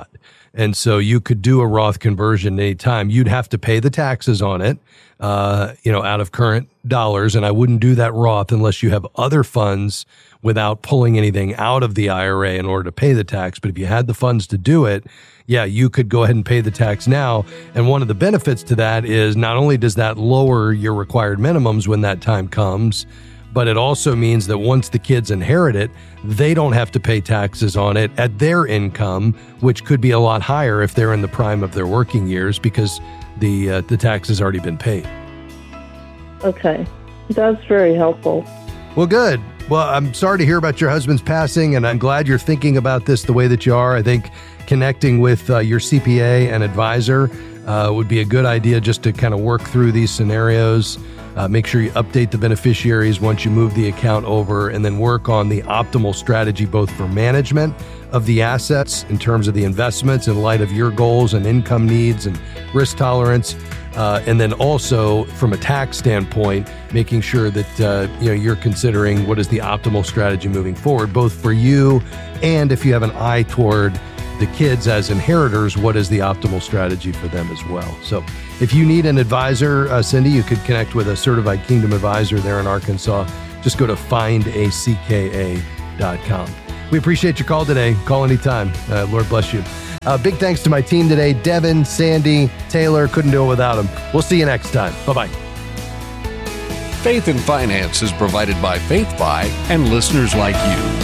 And so you could do a Roth conversion anytime. You'd have to pay the taxes on it, uh, you know, out of current dollars. And I wouldn't do that Roth unless you have other funds without pulling anything out of the I R A in order to pay the tax. But if you had the funds to do it, yeah, you could go ahead and pay the tax now. And one of the benefits to that is not only does that lower your required minimums when that time comes, but it also means that once the kids inherit it, they don't have to pay taxes on it at their income, which could be a lot higher if they're in the prime of their working years because the uh, the tax has already been paid. Okay, that's very helpful. Well, good. Well, I'm sorry to hear about your husband's passing, and I'm glad you're thinking about this the way that you are. I think connecting with uh, your C P A and advisor uh, would be a good idea just to kind of work through these scenarios. Uh, make sure you update the beneficiaries once you move the account over, and then work on the optimal strategy both for management of the assets in terms of the investments in light of your goals and income needs and risk tolerance. Uh, and then also from a tax standpoint, making sure that uh, you know you're considering what is the optimal strategy moving forward, both for you and if you have an eye toward the kids as inheritors, what is the optimal strategy for them as well. So if you need an advisor, uh, Cindy, you could connect with a certified Kingdom advisor there in Arkansas. Just go to find a C K A dot com. We appreciate your call today. Call anytime. Uh, Lord bless you. Uh, big thanks to my team today, Devin, Sandy, Taylor. Couldn't do it without them. We'll see you next time. Bye-bye. Faith and Finance is provided by FaithBuy and listeners like you.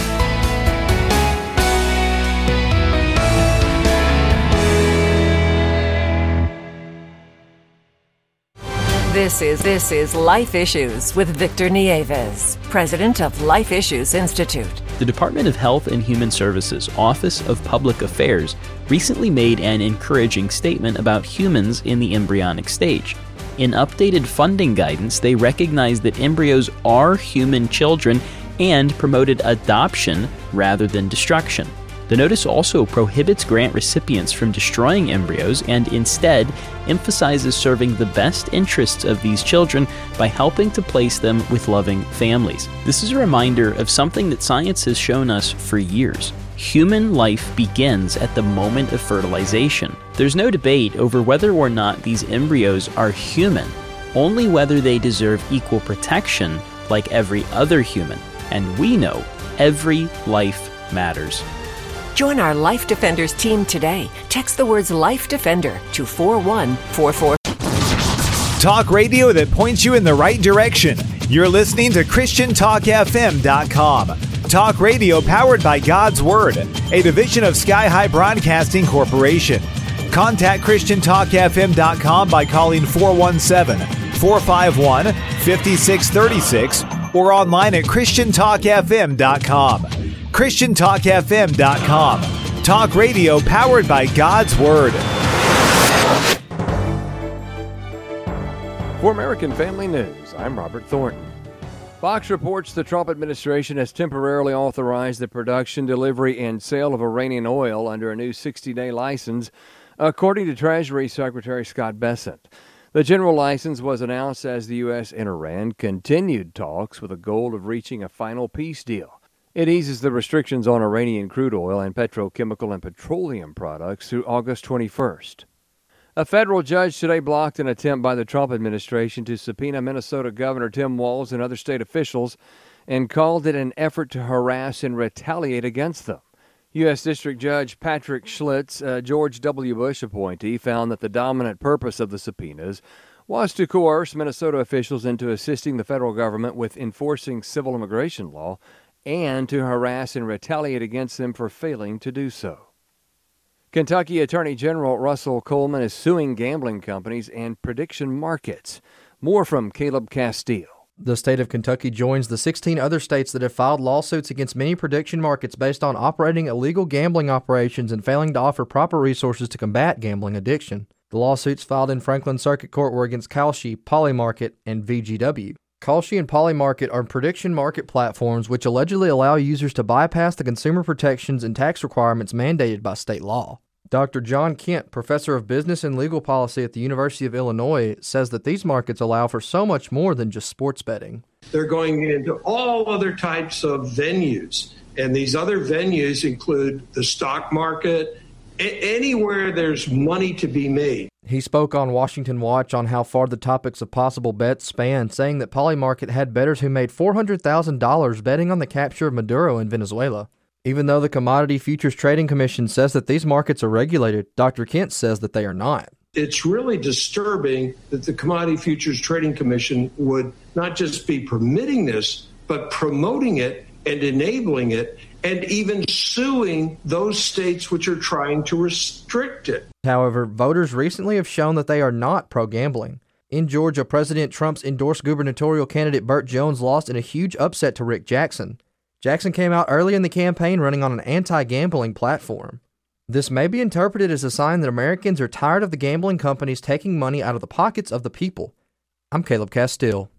This is This is Life Issues with Victor Nieves, president of Life Issues Institute. The Department of Health and Human Services Office of Public Affairs recently made an encouraging statement about humans in the embryonic stage. In updated funding guidance, they recognized that embryos are human children and promoted adoption rather than destruction. The notice also prohibits grant recipients from destroying embryos and instead emphasizes serving the best interests of these children by helping to place them with loving families. This is a reminder of something that science has shown us for years. Human life begins at the moment of fertilization. There's no debate over whether or not these embryos are human, only whether they deserve equal protection like every other human. And we know every life matters. Join our Life Defenders team today. Text the words Life Defender to four one four four. Talk radio that points you in the right direction. You're listening to Christian Talk F M dot com. Talk radio powered by God's Word, a division of Sky High Broadcasting Corporation. Contact Christian Talk F M dot com by calling four one seven, four five one, five six three six or online at Christian Talk F M dot com. Christian Talk F M dot com. Talk radio powered by God's Word. For American Family News, I'm Robert Thornton. Fox reports the Trump administration has temporarily authorized the production, delivery, and sale of Iranian oil under a new sixty-day license, according to Treasury Secretary Scott Bessent. The general license was announced as the U S and Iran continued talks with a goal of reaching a final peace deal. It eases the restrictions on Iranian crude oil and petrochemical and petroleum products through August twenty-first. A federal judge today blocked an attempt by the Trump administration to subpoena Minnesota Governor Tim Walz and other state officials and called it an effort to harass and retaliate against them. U S. District Judge Patrick Schlitz, a George W. Bush appointee, found that the dominant purpose of the subpoenas was to coerce Minnesota officials into assisting the federal government with enforcing civil immigration law and to harass and retaliate against them for failing to do so. Kentucky Attorney General Russell Coleman is suing gambling companies and prediction markets. More from Caleb Castile. The state of Kentucky joins the sixteen other states that have filed lawsuits against many prediction markets based on operating illegal gambling operations and failing to offer proper resources to combat gambling addiction. The lawsuits filed in Franklin Circuit Court were against Kalshi, Polymarket, and V G W. Kalshi and Polymarket are prediction market platforms which allegedly allow users to bypass the consumer protections and tax requirements mandated by state law. Doctor John Kent, professor of business and legal policy at the University of Illinois, says that these markets allow for so much more than just sports betting. They're going into all other types of venues, and these other venues include the stock market, A- anywhere there's money to be made. He spoke on Washington Watch on how far the topics of possible bets span, saying that Polymarket had bettors who made four hundred thousand dollars betting on the capture of Maduro in Venezuela. Even though the Commodity Futures Trading Commission says that these markets are regulated, Doctor Kent says that they are not. It's really disturbing that the Commodity Futures Trading Commission would not just be permitting this, but promoting it and enabling it, and even suing those states which are trying to restrict it. However, voters recently have shown that they are not pro-gambling. In Georgia, President Trump's endorsed gubernatorial candidate Burt Jones lost in a huge upset to Rick Jackson. Jackson came out early in the campaign running on an anti-gambling platform. This may be interpreted as a sign that Americans are tired of the gambling companies taking money out of the pockets of the people. I'm Caleb Castile.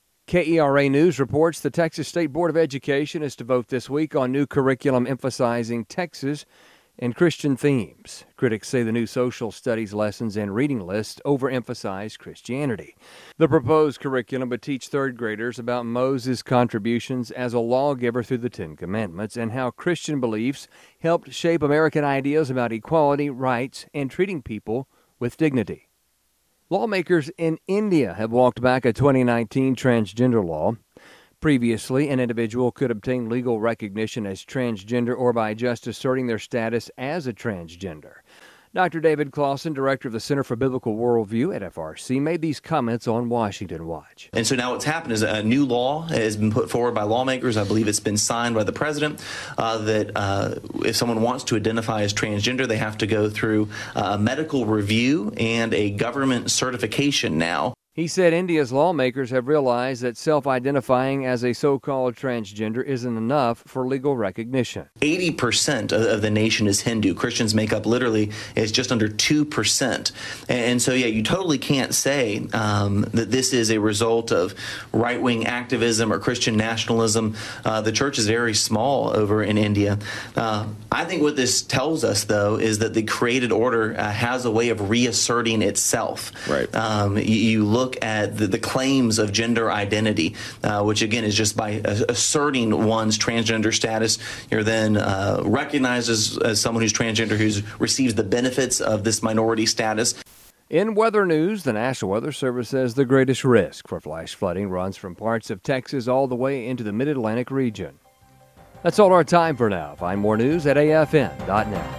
K E R A News reports the Texas State Board of Education is to vote this week on new curriculum emphasizing Texas and Christian themes. Critics say the new social studies lessons and reading lists overemphasize Christianity. The proposed curriculum would teach third graders about Moses' contributions as a lawgiver through the Ten Commandments and how Christian beliefs helped shape American ideas about equality, rights, and treating people with dignity. Lawmakers in India have walked back a twenty nineteen transgender law. Previously, an individual could obtain legal recognition as transgender or by just asserting their status as a transgender. Doctor David Clausen, director of the Center for Biblical Worldview at F R C, made these comments on Washington Watch. And so now what's happened is a new law has been put forward by lawmakers. I believe it's been signed by the president uh, that uh, if someone wants to identify as transgender, they have to go through a medical review and a government certification now. He said India's lawmakers have realized that self-identifying as a so-called transgender isn't enough for legal recognition. eighty percent of the nation is Hindu. Christians make up literally is just under two percent. And so, yeah, you totally can't say um, that this is a result of right-wing activism or Christian nationalism. Uh, the church is very small over in India. Uh, I think what this tells us, though, is that the created order uh, has a way of reasserting itself. Right. Um, you, you look Look at the, the claims of gender identity, uh, which again is just by uh, asserting one's transgender status, you're then uh, recognized as, as someone who's transgender who receives the benefits of this minority status. In weather news, the National Weather Service says the greatest risk for flash flooding runs from parts of Texas all the way into the Mid-Atlantic region. That's all our time for now. Find more news at A F N dot net.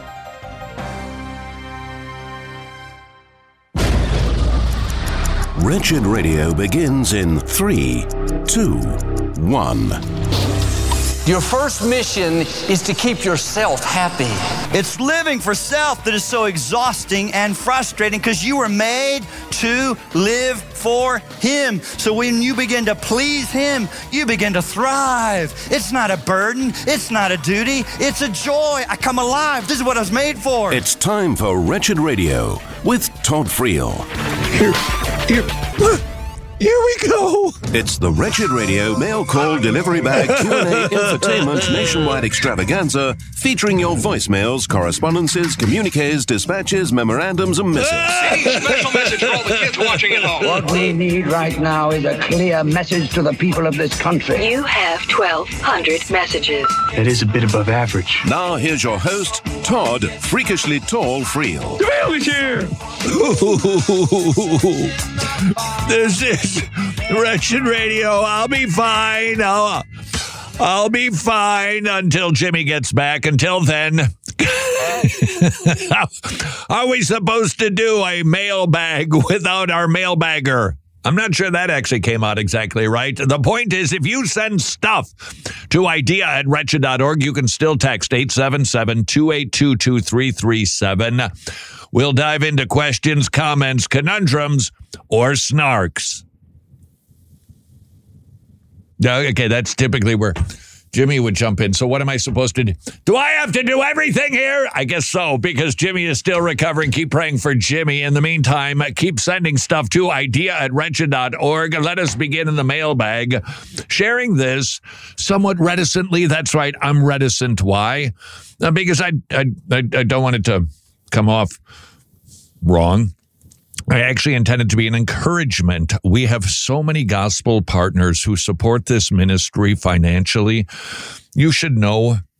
Wretched Radio begins in three, two, one. Your first mission is to keep yourself happy. It's living for self that is so exhausting and frustrating because you were made to live for Him. So when you begin to please Him, you begin to thrive. It's not a burden. It's not a duty. It's a joy. I come alive. This is what I was made for. It's time for Wretched Radio with Todd Friel. Here, here. Here we go. It's the Wretched Radio Mail Call Delivery Bag Q and A Infotainment Nationwide Extravaganza, featuring your voicemails, correspondences, communiques, dispatches, memorandums, and missives. Hey, special message for all the kids watching at home. What we need right now is a clear message to the people of this country. You have twelve hundred messages. That is a bit above average. Now here's your host, Todd Freakishly Tall Friel. The mail is here. This is Wretched Radio. I'll be fine. I'll, I'll be fine until Jimmy gets back. Until then, are we supposed to do a mailbag without our mailbagger? I'm not sure that actually came out exactly right. The point is, if you send stuff to idea at wretched dot org, you can still text eight seven seven, two eight two, two three three seven. We'll dive into questions, comments, conundrums, or snarks. Okay, that's typically where Jimmy would jump in. So what am I supposed to do? Do I have to do everything here? I guess so, because Jimmy is still recovering. Keep praying for Jimmy. In the meantime, keep sending stuff to idea at wretched dot org. Let us begin in the mailbag. Sharing this somewhat reticently. That's right, I'm reticent. Why? Uh, because I, I, I, I don't want it to come off wrong. I actually intended to be an encouragement. We have so many gospel partners who support this ministry financially. You should know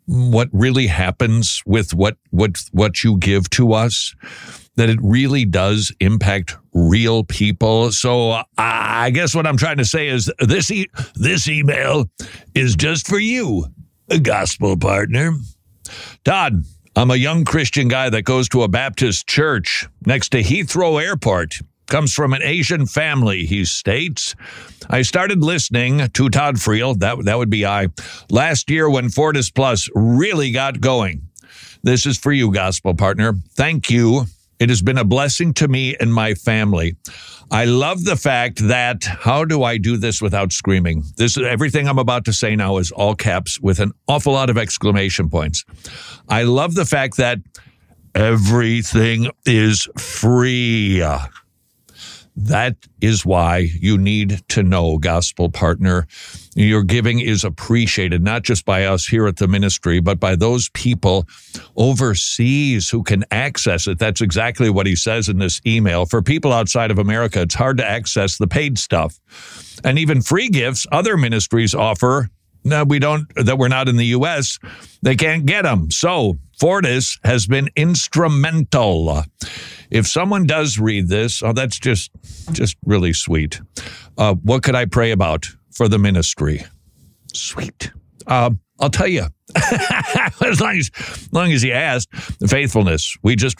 what really happens with what what what you give to us, that it really does impact real people. So uh, I guess what I'm trying to say is this e- this email is just for you, a gospel partner. Todd, I'm a young Christian guy that goes to a Baptist church next to Heathrow Airport. Comes from an Asian family, he states. I started listening to Todd Friel, that, that would be I, last year when Fortis Plus really got going. This is for you, gospel partner. Thank you. It has been a blessing to me and my family. I love the fact that, how do I do this without screaming? This is everything I'm about to say now is all caps with an awful lot of exclamation points. I love the fact that everything is free. That is why you need to know, gospel partner, your giving is appreciated, not just by us here at the ministry, but by those people overseas who can access it. That's exactly what he says in this email. For people outside of America, it's hard to access the paid stuff. And even free gifts other ministries offer, no, we don't, that we're not in the U S, they can't get them. So Fortis has been instrumental. If someone does read this, oh, that's just just really sweet. Uh, what could I pray about for the ministry? Sweet. Uh, I'll tell you, as long as, as long as you asked, faithfulness. We just